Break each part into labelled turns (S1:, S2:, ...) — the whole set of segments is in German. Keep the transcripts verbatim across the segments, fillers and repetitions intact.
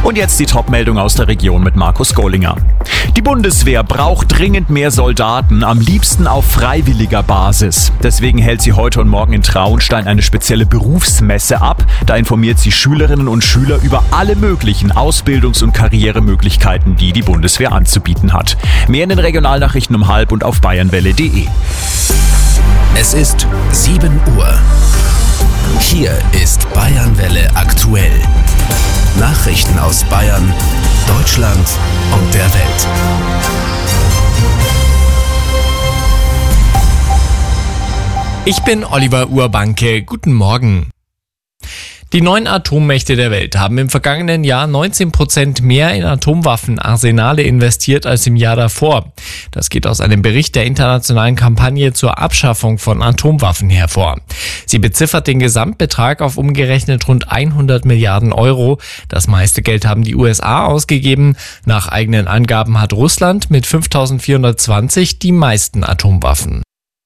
S1: Und jetzt die Top-Meldung aus der Region mit Markus Gollinger. Die Bundeswehr braucht dringend mehr Soldaten, am liebsten auf freiwilliger Basis. Deswegen hält sie heute und morgen in Traunstein eine spezielle Berufsmesse ab. Da informiert sie Schülerinnen und Schüler über alle möglichen Ausbildungs- und Karrieremöglichkeiten, die die Bundeswehr anzubieten hat. Mehr in den Regionalnachrichten um halb und auf bayernwelle punkt de.
S2: Es ist sieben Uhr. Hier ist Bayernwelle aktuell. Nachrichten aus Bayern, Deutschland und der Welt.
S3: Ich bin Oliver Urbanke. Guten Morgen. Die neun Atommächte der Welt haben im vergangenen Jahr neunzehn Prozent mehr in Atomwaffenarsenale investiert als im Jahr davor. Das geht aus einem Bericht der internationalen Kampagne zur Abschaffung von Atomwaffen hervor. Sie beziffert den Gesamtbetrag auf umgerechnet rund hundert Milliarden Euro. Das meiste Geld haben die U S A ausgegeben. Nach eigenen Angaben hat Russland mit fünftausendvierhundertzwanzig die meisten Atomwaffen.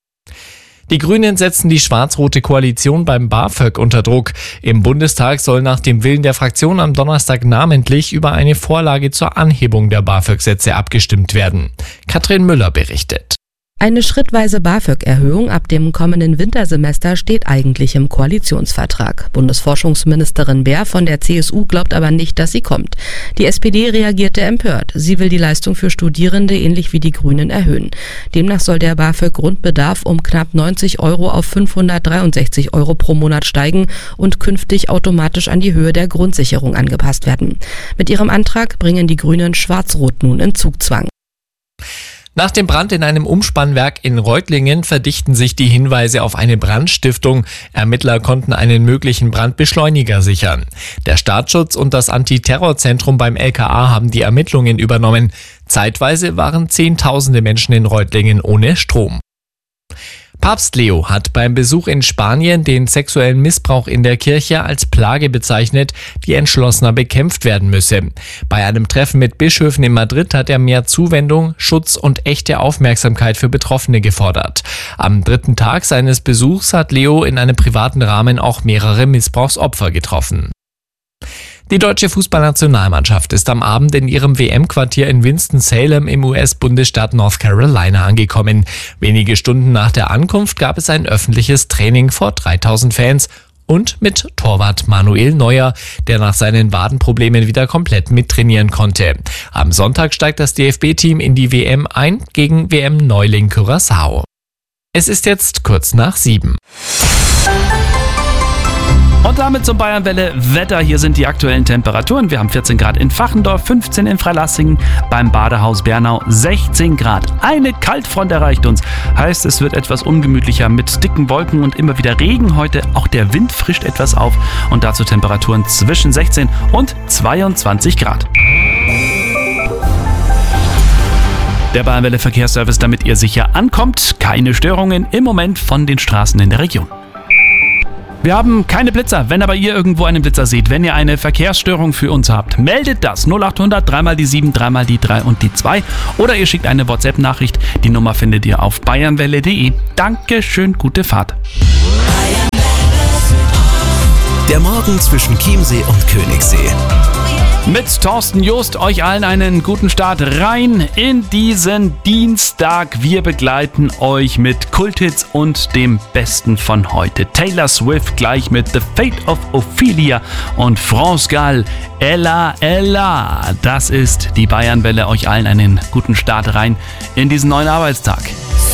S3: Die Grünen setzen die schwarz-rote Koalition beim BAföG unter Druck. Im Bundestag soll nach dem Willen der Fraktion am Donnerstag namentlich über eine Vorlage zur Anhebung der BAföG-Sätze abgestimmt werden. Katrin Müller berichtet.
S4: Eine schrittweise BAföG-Erhöhung ab dem kommenden Wintersemester steht eigentlich im Koalitionsvertrag. Bundesforschungsministerin Baer von der C S U glaubt aber nicht, dass sie kommt. Die S P D reagierte empört. Sie will die Leistung für Studierende ähnlich wie die Grünen erhöhen. Demnach soll der BAföG-Grundbedarf um knapp neunzig Euro auf fünfhundertdreiundsechzig Euro pro Monat steigen und künftig automatisch an die Höhe der Grundsicherung angepasst werden. Mit ihrem Antrag bringen die Grünen Schwarz-Rot nun in Zugzwang.
S3: Nach dem Brand in einem Umspannwerk in Reutlingen verdichten sich die Hinweise auf eine Brandstiftung. Ermittler konnten einen möglichen Brandbeschleuniger sichern. Der Staatsschutz und das Antiterrorzentrum beim L K A haben die Ermittlungen übernommen. Zeitweise waren Zehntausende Menschen in Reutlingen ohne Strom. Papst Leo hat beim Besuch in Spanien den sexuellen Missbrauch in der Kirche als Plage bezeichnet, die entschlossener bekämpft werden müsse. Bei einem Treffen mit Bischöfen in Madrid hat er mehr Zuwendung, Schutz und echte Aufmerksamkeit für Betroffene gefordert. Am dritten Tag seines Besuchs hat Leo in einem privaten Rahmen auch mehrere Missbrauchsopfer getroffen. Die deutsche Fußballnationalmannschaft ist am Abend in ihrem W M-Quartier in Winston-Salem im U S-Bundesstaat North Carolina angekommen. Wenige Stunden nach der Ankunft gab es ein öffentliches Training vor dreitausend Fans und mit Torwart Manuel Neuer, der nach seinen Wadenproblemen wieder komplett mittrainieren konnte. Am Sonntag steigt das D F B-Team in die W M ein gegen W M-Neuling Curaçao. Es ist jetzt kurz nach sieben.
S5: Und damit zum Bayernwelle Wetter. Hier sind die aktuellen Temperaturen. Wir haben vierzehn Grad in Fachendorf, fünfzehn in Freilassingen, beim Badehaus Bernau sechzehn Grad. Eine Kaltfront erreicht uns. Heißt, es wird etwas ungemütlicher mit dicken Wolken und immer wieder Regen. Heute auch der Wind frischt etwas auf und dazu Temperaturen zwischen sechzehn und zweiundzwanzig Grad. Der Bayernwelle Verkehrsservice, damit ihr sicher ankommt. Keine Störungen im Moment von den Straßen in der Region. Wir haben keine Blitzer. Wenn aber ihr irgendwo einen Blitzer seht, wenn ihr eine Verkehrsstörung für uns habt, meldet das null acht hundert, dreimal die sieben, dreimal die drei und die zwei oder ihr schickt eine WhatsApp-Nachricht. Die Nummer findet ihr auf bayernwelle punkt de. Dankeschön, gute Fahrt.
S2: Der Morgen zwischen Chiemsee und Königssee.
S5: Mit Thorsten Joost euch allen einen guten Start rein in diesen Dienstag. Wir begleiten euch mit Kulthits und dem Besten von heute. Taylor Swift gleich mit The Fate of Ophelia und France Gall, Ella, Ella. Das ist die Bayernwelle. Euch allen einen guten Start rein in diesen neuen Arbeitstag.